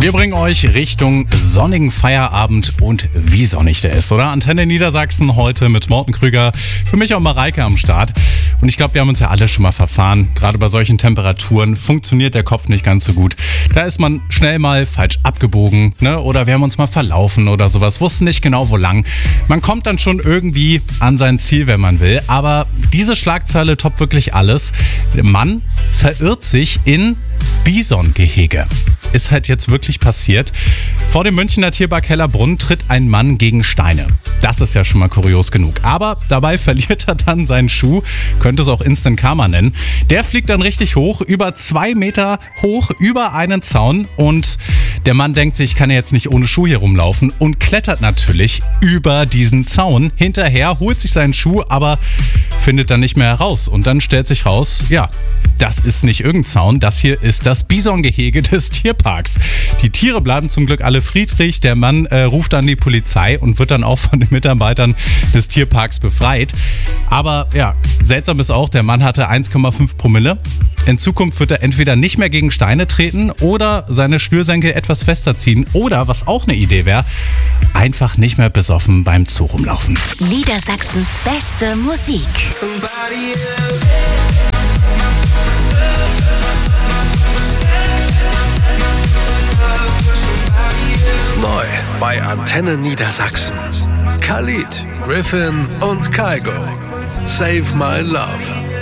Wir bringen euch Richtung sonnigen Feierabend und wie sonnig der ist, oder? Antenne Niedersachsen heute mit Morten Krüger, für mich auch Mareike am Start. Und ich glaube, wir haben uns ja alle schon mal verfahren. Gerade bei solchen Temperaturen funktioniert der Kopf nicht ganz so gut. Da ist man schnell mal falsch abgebogen, ne? Oder wir haben uns mal verlaufen oder sowas, wussten nicht genau wo lang. Man kommt dann schon irgendwie an sein Ziel, wenn man will. Aber diese Schlagzeile toppt wirklich alles. Der Mann verirrt sich in Bisongehege. Ist halt jetzt wirklich passiert. Vor dem Münchner Tierpark Hellerbrunn tritt ein Mann gegen Steine. Das ist ja schon mal kurios genug. Aber dabei verliert er dann seinen Schuh, könnte es auch Instant Karma nennen. Der fliegt dann richtig hoch, über 2 Meter hoch, über einen Zaun. Und der Mann denkt sich, ich kann ja jetzt nicht ohne Schuh hier rumlaufen und klettert natürlich über diesen Zaun hinterher, holt sich seinen Schuh, aber findet dann nicht mehr heraus. Und dann stellt sich raus, ja, das ist nicht irgendein Zaun, das hier ist das Bisongehege des Tierparks. Die Tiere bleiben zum Glück alle friedlich. Der Mann ruft dann die Polizei und wird dann auch von den Mitarbeitern des Tierparks befreit. Aber ja, seltsam ist auch, der Mann hatte 1,5 Promille. In Zukunft wird er entweder nicht mehr gegen Steine treten oder seine Schnürsenkel etwas fester ziehen. Oder, was auch eine Idee wäre, einfach nicht mehr besoffen beim Zoo rumlaufen. Niedersachsens beste Musik. Neu bei Antenne Niedersachsen. Khalid, Griffin und Kygo. Save My Love.